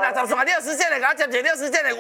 60线60线的，给我接一个60线的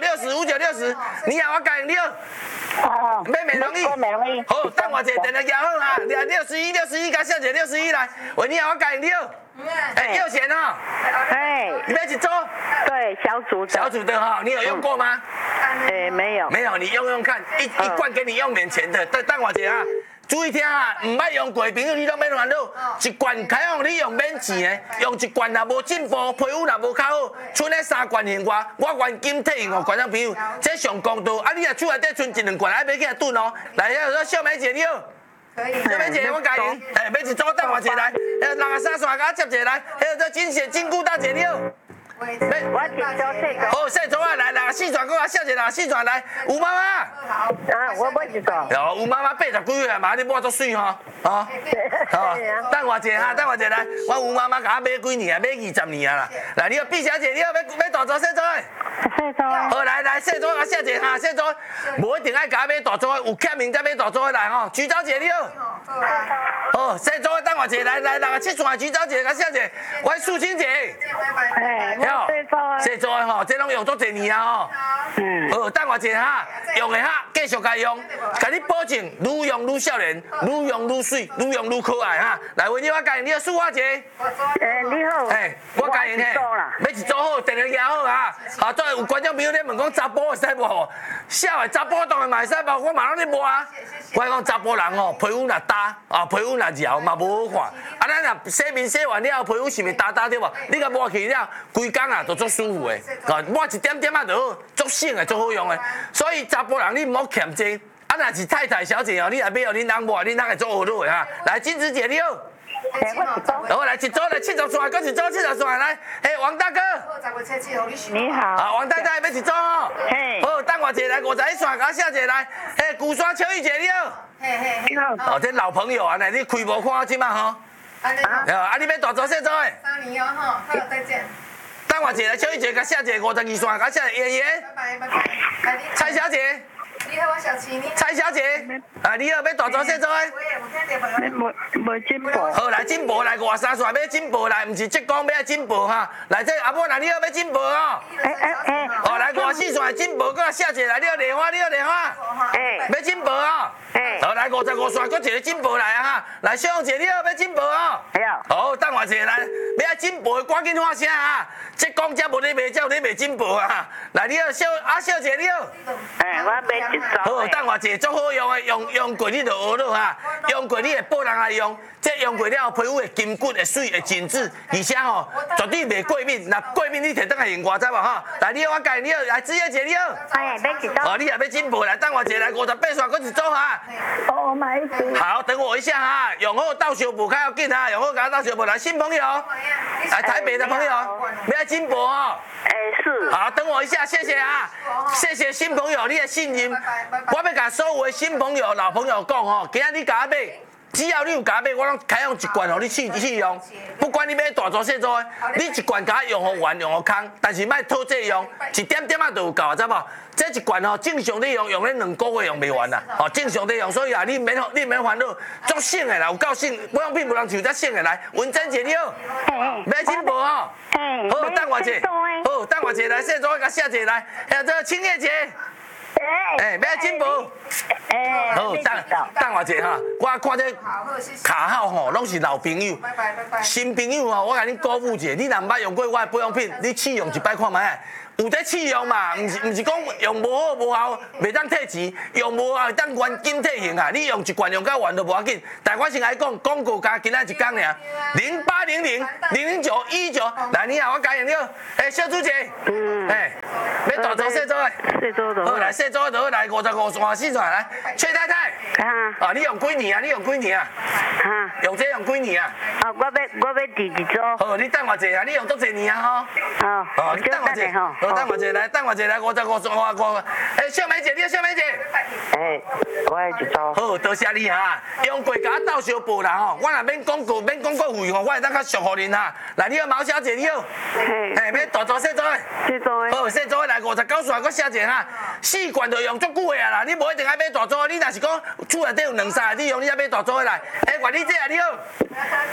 5960，你啊我教你了。买美容仪，好，等我一下，电话拿好哈，61，甲小姐61来，喂，你好，我教你了。要钱哦。你要一组？ 对，小组的哈，你有用过吗？ 没有。 没有，你用看，一罐给你用免钱的，等我一下。注意听啊，唔捌用过的朋友，你拢免烦恼。一罐开放你用免钱的，用一罐若无进步，皮肤若无较好，剩咧3罐现外，我原金退用5罐仔朋友，这上公道。啊，你若厝内底剩1、2罐，还别去遐囤哦。来，小美姐你好。小美姐，我教你，买一组等我一下来，63线甲我接一下来，这金菇大姐你好。 我一组。 好，细组啊，来64线，我小姐64线来，吴妈妈。 我买一组。 有吴妈妈80几岁啊，嘛你摸足水吼，好，等我一下等我一下来，我吴妈妈甲我买几年啊，买20年啊啦。来，你好，毕小姐，你好，要大组细组的？ 细组。 好，来，细组甲小姐哈，细组，无一定爱甲我买大组的，有欠名才买大组的来吼。菊藻姐你好。好，细组的等我一下来，67线菊藻姐甲小姐，我素清姐。细组的吼，这拢用足侪年啊吼。好，等我一下哈，用的哈，继续甲用，甲你保证愈用愈少年，愈用愈水，愈用愈可爱哈。来，为你我教你个素花姐。 你好。 我教你嘿，要一组好，电话拿好啊。好，再有观众朋友咧问讲查甫会使无？小的查甫当然嘛会使无，我嘛拢咧无啊。我讲查甫人吼，皮肤若干皮肤若柔嘛无好看。咱若洗面洗完了，皮肤是毋是干对无？你甲抹去了，规工啊都足舒服的。抹一点点仔就好，足省的，足好用的。所以查甫人你唔好欠债。啊，若是太太小姐哦，你若要恁人抹，恁人会做好落的哈。来，金子姐你好。好，来一组来70线，搁一组70线来。王大哥。 你好。 王太太要一组哦。好，等我一下来51线，甲小姐来。古山秋玉姐你好。 你好。 这老朋友啊，你开无看我即摆吼？你要大组细组的？3年哦吼，好，再见。等我一下来，秋玉姐甲小姐52线，甲小姐妍妍。拜拜。蔡小姐。你好，我小琪。蔡小姐，你好，要大组细组的？ 无进步。 好，来进步来53线，要进步来，唔是浙江要进步哈。来，这阿母，你好，要进步哦。来54线进步，搁小姐来，你好莲花，要进步哦。好，来55线，搁一个进步来啊哈。来小姐，你好，要进步哦。好，等我一下来，要进步赶紧发声啊！浙江才无咧卖，才有咧卖进步啊。来，你好，小姐你好。 我买一组。 好，等我一下，足好用的，用过你就学了哈。用过你会报人来用，这用过了皮肤会筋骨会水会紧致，而且吼绝对袂过敏。那过敏你摕倒来用外知无哈？来，你好，我教你好，来子叶姐你好。 买一组。 你也要进步来，等我一下来58线，搁一组哈。 我买一组。 好，等我一下哈，用好到小补较要紧哈，用好甲到小补来，新朋友，来台北的朋友，要进步哦。 是。 好，等我一下，谢谢啊，谢谢新朋友你的信任。我要甲所有的新朋友、老朋友讲吼，今仔你甲我买，只要你有甲我买，我拢开放一罐互你试用。不管你买大组细组的，你一罐甲我用互完用互空，但是莫套这用，一点点仔就有够，知无？这一罐吼正常你用咧2个月用袂完啦，正常你用，所以啊，你免烦恼，足省的啦，有够省，保养品无人像遮省的来。文珍姐你好，要进步哦。好，等我一下，好，等我一下来，细组甲小姐来，还有这个青叶姐。要进步。好，等我一下哈，我看这卡号吼，拢是老朋友，新朋友吼，我甲你鼓舞一下，你若毋捌用过我的保养品，你试用一摆看卖。有在试用嘛，毋是讲用无好无效，袂当退钱，用无效会当原金退现啊！你用一罐用到完都无要紧。但我先来讲，广告加今仔一工尔，0800-009-119，来你好，我教你了。小朱姐，要大组细组的，好来细组就好来55线来，崔太太，你用几年啊？用这用几年啊？ 我要第一组。 好，你等我一下，你用足侪年啊吼。你等我一下。等我一下来55线我。小美姐，你好，小美姐。 我要一组。 好，多谢你哈。用过甲我斗相报啦吼，我若免广告费吼，我会当较俗互恁哈。来，你好，毛小姐，你好。要大组细组的。 细组的。 好，细组的来59线，搁小姐哈。4罐就用足久的啊啦，你无一定爱买大组的，你若是讲厝内底有2、3个你用，你才买大组的来。管理姐你好。